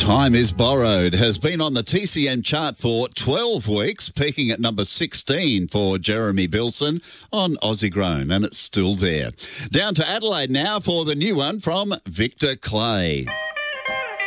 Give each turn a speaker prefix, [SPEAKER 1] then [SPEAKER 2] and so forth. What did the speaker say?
[SPEAKER 1] Time is Borrowed has been on the TCM chart for 12 weeks, peaking at number 16 for Jeremy Bilson on Aussie Grown, and it's still there. Down to Adelaide now for the new one from Victor Clay.